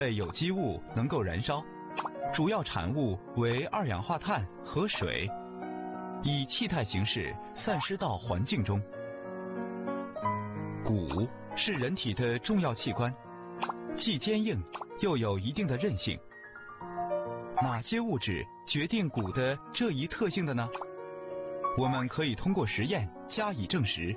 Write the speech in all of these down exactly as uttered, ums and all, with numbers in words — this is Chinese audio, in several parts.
有机物能够燃烧，主要产物为二氧化碳和水，以气态形式散失到环境中。骨是人体的重要器官，既坚硬又有一定的韧性。哪些物质决定骨的这一特性的呢？我们可以通过实验加以证实。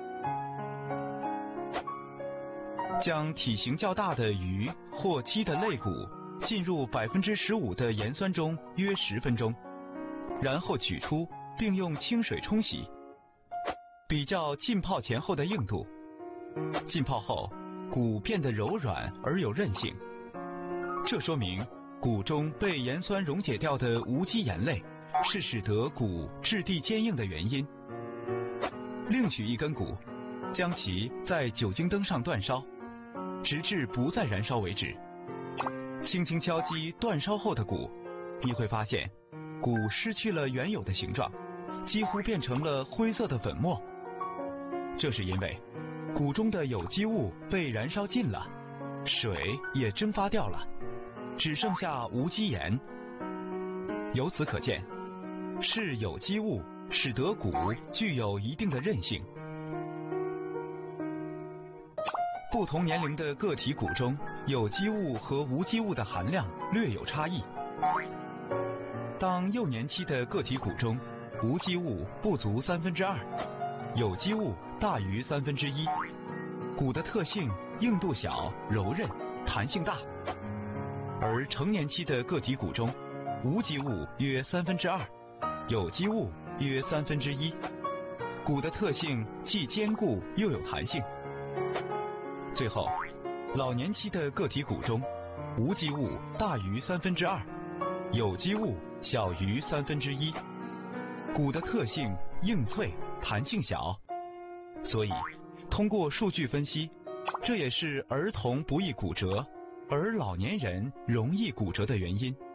将体型较大的鱼或鸡的肋骨浸入百分之十五的盐酸中约十分钟，然后取出并用清水冲洗，比较浸泡前后的硬度。浸泡后，骨变得柔软而有韧性，这说明骨中被盐酸溶解掉的无机盐类是使得骨质地坚硬的原因。另取一根骨，将其在酒精灯上煅烧，直至不再燃烧为止。轻轻敲击煅烧后的骨，你会发现骨失去了原有的形状，几乎变成了灰色的粉末。这是因为骨中的有机物被燃烧尽了，水也蒸发掉了，只剩下无机盐。由此可见，是有机物使得骨具有一定的韧性。不同年龄的个体骨中，有机物和无机物的含量略有差异。当幼年期的个体骨中，无机物不足三分之二，有机物大于三分之一。骨的特性硬度小、柔韧、弹性大。而成年期的个体骨中，无机物约三分之二，有机物约三分之一。骨的特性既坚固又有弹性。最后，老年期的个体骨中，无机物大于三分之二，有机物小于三分之一。骨的特性硬脆，弹性小。所以，通过数据分析，这也是儿童不易骨折，而老年人容易骨折的原因。